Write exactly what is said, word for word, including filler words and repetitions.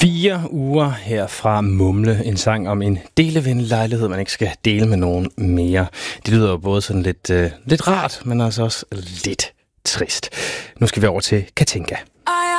Fire uger her fra Mumle, en sang om en deleven-lejlighed, man ikke skal dele med nogen mere. Det lyder jo både sådan lidt, øh, lidt rart, men altså også lidt trist. Nu skal vi over til Katinka. I